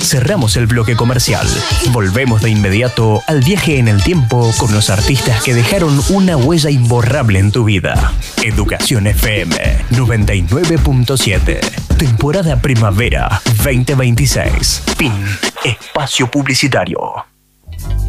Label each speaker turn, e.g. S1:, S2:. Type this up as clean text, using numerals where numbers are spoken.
S1: Cerramos el bloque comercial. Volvemos de inmediato al viaje en el tiempo con los artistas que dejaron una huella imborrable en tu vida. Educación FM 99.7. Temporada Primavera 2026. Fin. Espacio publicitario.